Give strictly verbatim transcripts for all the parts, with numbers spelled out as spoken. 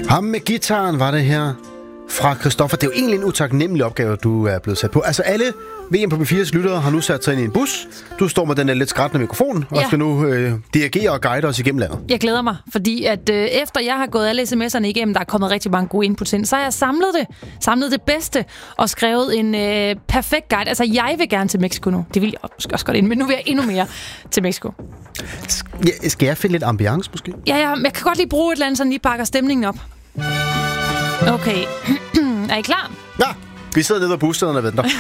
Ham med gitaren var det her fra Christoffer. Det er jo egentlig en utaknemmelig opgave, du er blevet sat på. Altså alle V M på B fire's lyttere har nu sat sig ind i en bus. Du står med den der lidt skrættende mikrofon, og ja. skal nu øh, dirigere og guide os igennem landet. Jeg glæder mig, fordi at øh, efter jeg har gået alle sms'erne igennem, der er kommet rigtig mange gode inputs ind, så har jeg samlet det, samlet det bedste og skrevet en øh, perfekt guide. Altså, jeg vil gerne til Mexico nu. Det vil jeg også godt ind, men nu vil jeg endnu mere til Mexico. Ja, skal jeg finde lidt ambiance, måske? Ja, ja, jeg kan godt lige bruge et eller andet, så lige pakker stemningen op. Okay. Er I klar? Ja, vi sidder nede ved busstederne og venter.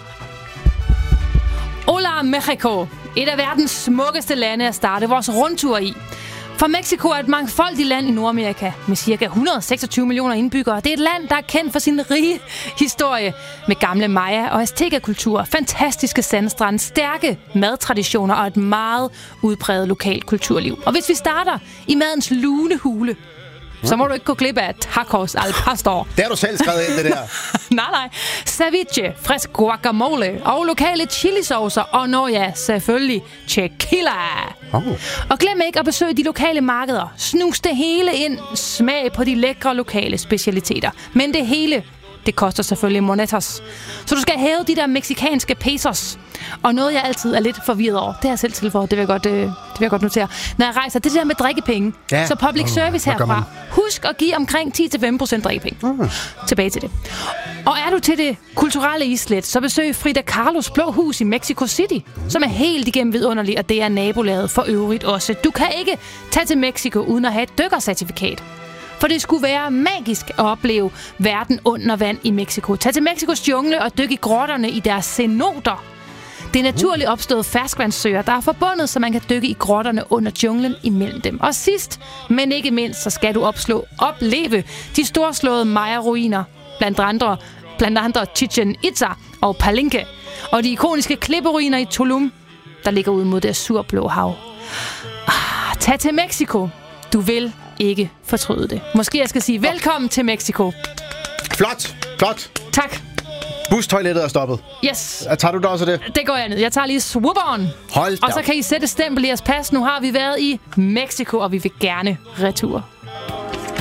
Hola, Mexico. Et af verdens smukkeste lande at starte vores rundtur i. For Mexico er et mangfoldigt land i Nordamerika med ca. et hundrede og seksogtyve millioner indbyggere. Det er et land, der er kendt for sin rige historie med gamle maya- og azteca-kultur, fantastiske sandstrande, stærke madtraditioner og et meget udpræget lokalt kulturliv. Og hvis vi starter i madens lune hule, så må du ikke gå glip af tacos al pastor. Det har du selv skrevet ind, det der. nej, nej. Ceviche, frisk guacamole og lokale chilisaucer. Og når ja, selvfølgelig tequila. Oh. Og glem ikke at besøge de lokale markeder. Snus det hele ind. Smag på de lækre lokale specialiteter. Men det hele, det koster selvfølgelig monetos. Så du skal hæve de der mexikanske pesos. Og noget, jeg altid er lidt forvirret over, det har jeg selv tilføjet, det vil jeg godt, øh, det vil jeg godt notere. Når jeg rejser, det der med drikkepenge. Ja. Så public service oh, herfra. Husk at give omkring ti til femten procent drikkepenge. Mm. Tilbage til det. Og er du til det kulturelle islet, så besøg Frida Kahlos Blå Hus i Mexico City, som er helt igennem vidunderligt, og det er nabolaget for øvrigt også. Du kan ikke tage til Mexico uden at have et dykkercertifikat. For det skulle være magisk at opleve verden under vand i Mexico. Tag til Mexikos jungle og dyk i grotterne i deres cenoter. Det er naturligt opstået ferskvandssøer, der er forbundet, så man kan dykke i grotterne under junglen imellem dem. Og sidst, men ikke mindst, så skal du opslå, opleve de storslåede Maya-ruiner, blandt andre, blandt andre Chichen Itza og Palenque, og de ikoniske klipperuiner i Tulum, der ligger ud mod det surblå hav. Ah, tag til Mexico. Du vil ikke fortryde det. Måske jeg skal sige velkommen til Mexico. Flot, flot. Tak. Bustoilettet er stoppet. Yes. Tager du da også det? Det går jeg ned. Jeg tager lige swoop-on. Hold da. Og så kan I sætte stempel i jeres pas. Nu har vi været i Mexico, og vi vil gerne retur.